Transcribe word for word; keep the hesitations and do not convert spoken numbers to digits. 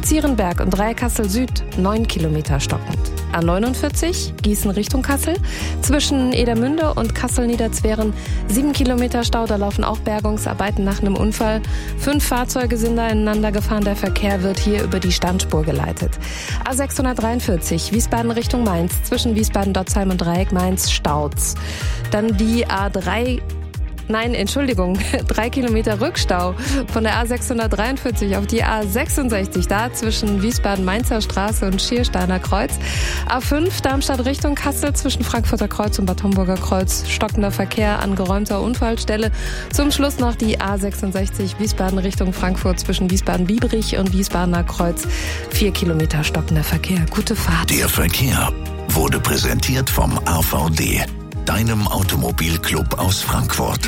Zierenberg und Dreieck-Kassel Süd neun Kilometer stockend. A neunundvierzig Gießen Richtung Kassel. Zwischen Edermünde und Kassel-Niederzweren sieben Kilometer Stau. Da laufen auch Bergungsarbeiten nach einem Unfall. Fünf Fahrzeuge sind da ineinander gefahren. Der Verkehr wird hier über die Standspur geleitet. A sechshundertdreiundvierzig Wiesbaden Richtung Mainz. Zwischen Wiesbaden-Dotzheim und Dreieck-Mainz Staus. Dann die A drei Nein, Entschuldigung, drei Kilometer Rückstau von der A sechshundertdreiundvierzig auf die A sechsundsechzig, da zwischen Wiesbaden-Mainzer Straße und Schiersteiner Kreuz. A fünf Darmstadt Richtung Kassel zwischen Frankfurter Kreuz und Bad Homburger Kreuz, stockender Verkehr an geräumter Unfallstelle. Zum Schluss noch die A sechsundsechzig Wiesbaden Richtung Frankfurt zwischen Wiesbaden-Biebrich und Wiesbadener Kreuz, vier Kilometer stockender Verkehr. Gute Fahrt. Der Verkehr wurde präsentiert vom A V D, deinem Automobilclub aus Frankfurt.